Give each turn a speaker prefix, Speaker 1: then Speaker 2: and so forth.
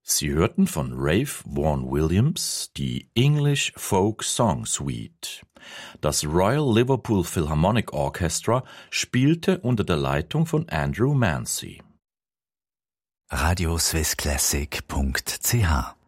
Speaker 1: Sie hörten von Ralph Vaughan Williams die English Folk Song Suite. Das Royal Liverpool Philharmonic Orchestra spielte unter der Leitung von Andrew Mancy.
Speaker 2: radioswissclassic.ch